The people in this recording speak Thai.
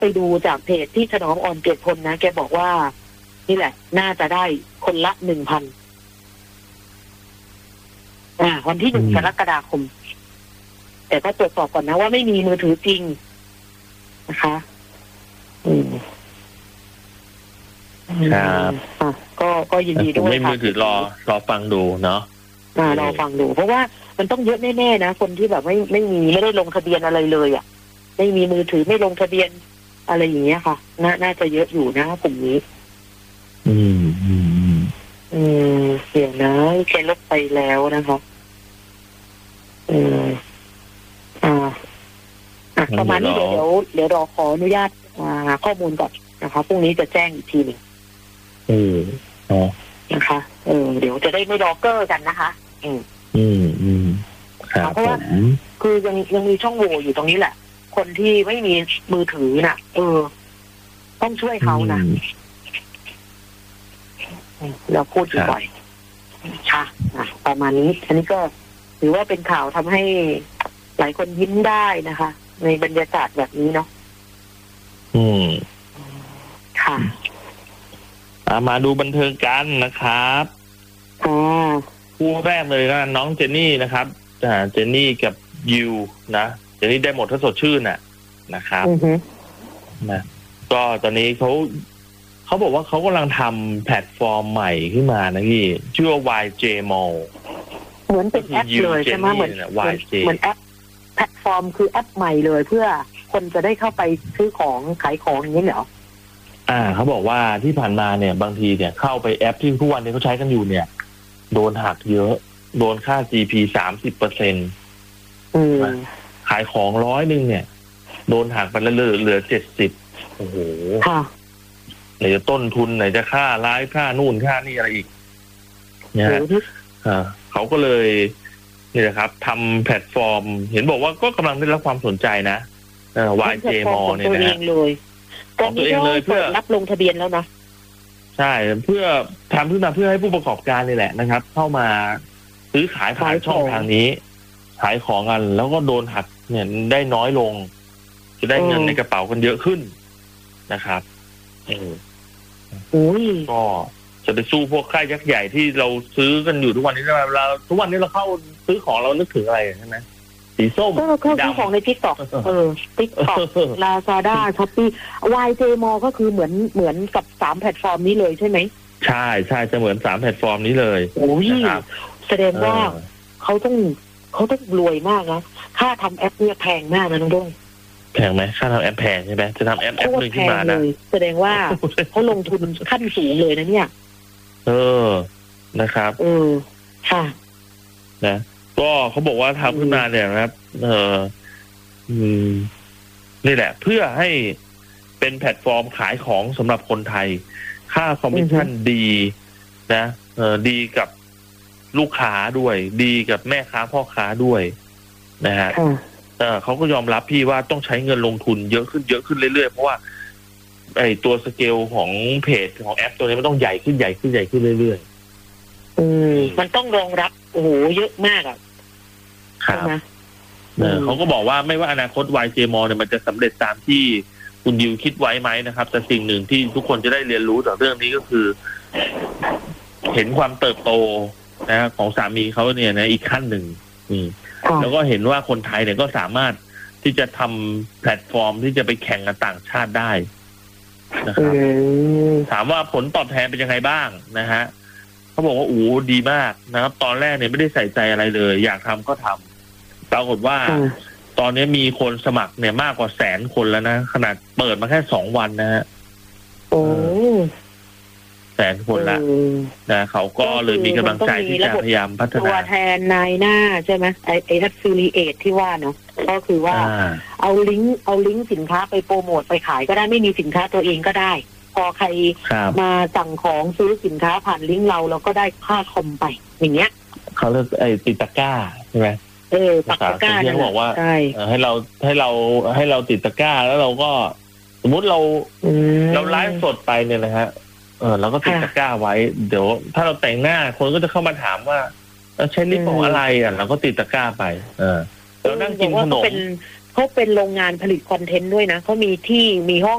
ไปดูจากเพจที่ถนอมอ่อนเกยรติพลนะแกบอกว่านี่แหละน่าจะได้คนละ 1,000 วันที่1 กรกฎาคมแต่ก็ตรวจสอบก่อนนะว่าไม่มีมือถือจริงนะคะครับก็ยินดีด้วยค่ะไม่มือถือรอฟังดูเนาะรอฟังดูเพราะว่ามันต้องเยอะแน่ๆนะคนที่แบบไม่ได้ลงทะเบียนอะไรเลยอ่ะไม่มีมือถือไม่ลงทะเบียนอะไรอย่างเงี้ยค่ะน่าจะเยอะอยู่นะกลุ่มนี้เสียงนะแกลบไปแล้วนะคะประมาณนี้เดี๋ยวรอขออนุญาตข้อมูลก่อนนะคะพรุ่งนี้จะแจ้งอีกทีหนึ่งนะคะเดี๋ยวจะได้ไม่รอเกอร์กันนะคะเพราะว่าคือยังมีช่องโหว่อยู่ตรงนี้แหละคนที่ไม่มีมือถือน่ะต้องช่วยเขานะเราพูดบ่อยค่ะประมาณนี้อันนี้ก็ถือว่าเป็นข่าวทำให้หลายคนยิ้มได้นะคะในบรรยากาศแบบนี้เนาะค่ะมาดูบันเทิงกันนะครับคู่แรกเลยก็น้องเจนนี่นะครับเจนนี่กับยิวนะเจนนี่ได้หมดถ้าสดชื่นนะครับนะก็ตอนนี้เขาบอกว่าเขากำลังทำแพลตฟอร์มใหม่ขึ้นมานะพี่ชื่อว่า YJ Mall เหมือนเป็นแอปเลยใช่ไหมเหมือนแอปแพลตฟอร์มคือแอปใหม่เลยเพื่อคนจะได้เข้าไปซื้อของขายของอย่างนี้เหรอเขาบอกว่าที่ผ่านมาเนี่ยบางทีเนี่ยเข้าไปแอปที่ทุกวันนี้เขาใช้กันอยู่เนี่ยโดนหักเยอะโดนค่า GP 30%ขายของ100เนี่ยโดนหักไปแล้วเหลือ70โอ้โหไหนจะต้นทุนไหนจะค่าไลฟ์ค่านู่นค่านี่อะไรอีกเนี่ยเขาก็เลยนี่แหละครับทำแพลตฟอร์มเห็นบอกว่าก็กำลังได้รับความสนใจนะYJ Mall เนี่ยนะของตัวเองเลยเพื่อรับลงทะเบียนแล้วนะใช่เพื่อทำขึ้นมาเพื่อให้ผู้ประกอบการนี่แหละนะครับเข้ามาซื้อขายผ่านช่องทางนี้ขายของกันแล้วก็โดนหักเนี่ยได้น้อยลงจะได้เงินในกระเป๋ากันเยอะขึ้นนะครับก็จะไปสู้พวกค่ายยักษ์ใหญ่ที่เราซื้อกันอยู่ทุกวันนี้เราทุกวันนี้เราเข้าซื้อของเรานึกถึงอะไรใช่ไหมสีส้มก็ซื้อของใน TikTok TikTok Lazada Shopee YJ Mall ก็คือเหมือนกับ3แพลตฟอร์มนี้เลยใช่ไหมใช่จะเหมือน3แพลตฟอร์มนี้เลยนะครับแสดงว่าเขาต้องรวยมากนะค่าทำแอปเนี่ยแพงมากนะน้องด้งแพงไหมค่าทำแอปแพงใช่ไหมจะทำแอปหนึ่งขึ้นมานะแสดงว่าเขาลงทุนขั้นสูงเลยนะเนี่ยนะครับค่ะนะก็เขาบอกว่าทำขึ้นมาเนี่ยนะครับนี่แหละเพื่อให้เป็นแพลตฟอร์มขายของสำหรับคนไทยค่าคอมมิชชั่นดีนะดีกับลูกค้าด้วยดีกับแม่ค้าพ่อค้าด้วยนะฮะเขาก็ยอมรับพี่ว่าต้องใช้เงินลงทุนเยอะขึ้นเรื่อยๆเพราะว่าไอ้ตัวสเกลของเพจของแอปตัวนี้มันต้องใหญ่ขึ้นเรื่อยๆมันต้องรองรับโอ้โหเยอะมากครับเขาก็บอกว่าไม่ว่าอนาคต YJ Mall เนี่ยมันจะสำเร็จตามที่คุณยิวคิดไว้ไหมนะครับแต่สิ่งหนึ่งที่ทุกคนจะได้เรียนรู้จากเรื่องนี้ก็คือเห็นความเติบโตนะของสามีเขาเนี่ยนะอีกขั้นหนึ่งแล้วก็เห็นว่าคนไทยเนี่ยก็สามารถที่จะทำแพลตฟอร์มที่จะไปแข่งกับต่างชาติได้นะครับถามว่าผลตอบแทนเป็นยังไงบ้างนะฮะเขาบอกว่าโอ้ดีมากนะครับตอนแรกเนี่ยไม่ได้ใส่ใจอะไรเลยอยากทำก็ทำปรากฏว่าตอนนี้มีคนสมัครเนี่ยมากกว่า100,000 คนแล้วนะขนาดเปิดมาแค่2 วันนะฮะ100,000 คนละนะเขาก็เลยมีกำลังใจที่จะพยายามพัฒนาตัวแทนนายหน้าใช่ไหมไอ้ affiliate ที่ว่าเนาะก็คือว่าเอาลิงก์สินค้าไปโปรโมทไปขายก็ได้ไม่มีสินค้าตัวเองก็ได้พอใครมาสั่งของซื้อสินค้าผ่านลิงก์เราก็ได้ค่าคอมไปอย่างเงี้ยเขาเรียกไอ้ติดตะกร้าใช่ไหมปักตะกร้าที่บอกว่าให้เราติดตะกร้าแล้วเราก็สมมุติเราไลฟ์สดไปเนี่ยนะฮะเราก็ติดตะกร้าไว้เดี๋ยวถ้าเราแต่งหน้าคนก็จะเข้ามาถามว่าใช้ลิปของอะไรเราก็ติดตะกร้าไปเรานั่งกินขนมเขาเป็นโรงงานผลิตคอนเทนต์ด้วยนะเขามีที่มีห้อง